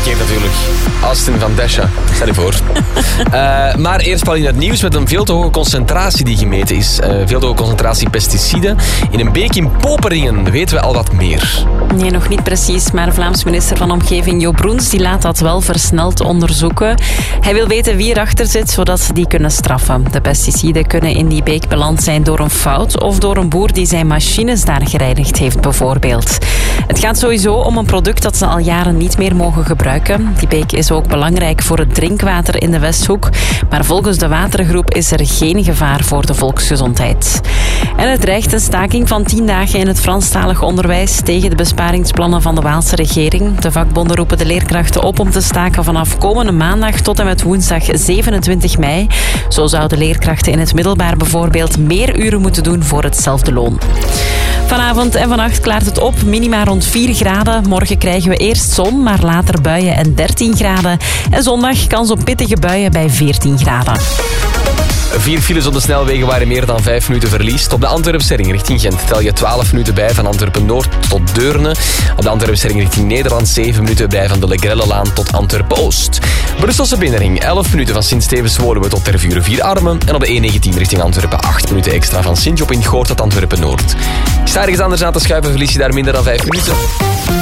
omgekeerd natuurlijk. Austin van Desha, stel je voor. Maar eerst Pauline, het nieuws met een veel te hoge concentratie die gemeten is. Veel te hoge concentratie pesticiden. In een beek in Poperingen weten we al wat meer. Nee, nog niet precies, maar Vlaams minister van Omgeving Jo Broens die laat dat wel versneld onderzoeken. Hij wil weten wie erachter zit, zodat ze die kunnen straffen. De pesticiden kunnen in die beek beland zijn door een fout of door een boer die zijn machines daar gereinigd heeft bijvoorbeeld. Het gaat sowieso om een product dat ze al jaren niet meer mogen gebruiken. Die beek is ook belangrijk voor het drinkwater in de Westhoek. Maar volgens de watergroep is er geen gevaar voor de volksgezondheid. En er dreigt een staking van 10 dagen in het Franstalig onderwijs tegen de besparingsplannen van de Waalse regering. De vakbonden roepen de leerkrachten op om te staken vanaf komende maandag tot en met woensdag 27 mei. Zo zouden leerkrachten in het middelbaar bijvoorbeeld meer uren moeten doen voor hetzelfde loon. Vanavond en vannacht klaart het op, minima rond 4 graden. Morgen krijgen we eerst zon, maar later buien en 13 graden. En zondag kans op pittige buien bij 14 graden. 4 files op de snelwegen waren meer dan 5 minuten verliest. Op de Antwerpse ring richting Gent tel je 12 minuten bij van Antwerpen-Noord tot Deurne. Op de Antwerpse ring richting Nederland 7 minuten bij van de Legrellelaan tot Antwerpen-Oost. Brusselse binnenring 11 minuten van Sint-Stevens-Woluwe tot Tervuren-Vier-Armen. En op de E19 richting Antwerpen 8 minuten extra van Sint-Job in Goort tot Antwerpen-Noord. Sta ergens anders aan te schuiven, verlies je daar minder dan 5 minuten.